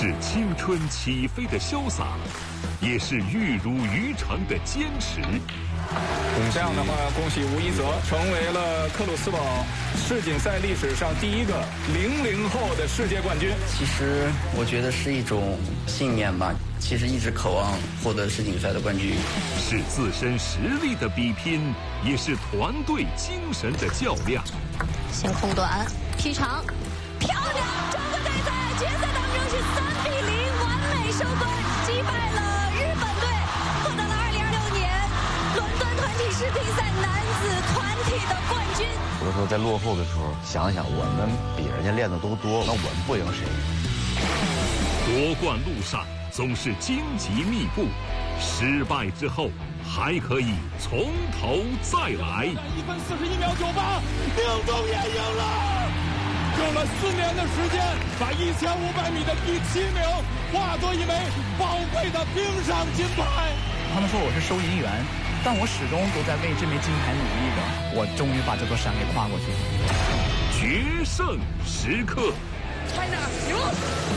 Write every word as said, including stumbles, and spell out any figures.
是青春起飞的潇洒，也是玉如于成的坚持。 这样的话，恭喜吴一泽成为了克鲁斯堡世锦赛历史上第一个零零后的世界冠军。 其实我觉得是一种信念吧，其实一直渴望获得世锦赛的冠军。 是自身实力的比拼，也是团队精神的较量。 先控短，踢长，漂亮！中国队在决赛当中是三比零完美收官，击败了日本队，获得了二零二六年伦敦团体世锦赛男子团体的冠军。 有的时候在落后的时候，想想我们比人家练的都多，那我们不赢谁？ 夺冠路上总是荆棘密布，失败之后还可以从头再来。 一分四十一秒九八，命中也赢了。用了四年的时间，把一千五百米的第七名化作一枚宝贵的冰上金牌。 他们说我是收银员，但我始终都在为这枚金牌努力着。我终于把这座山给跨过去了。 决胜时刻 ，China 赢了。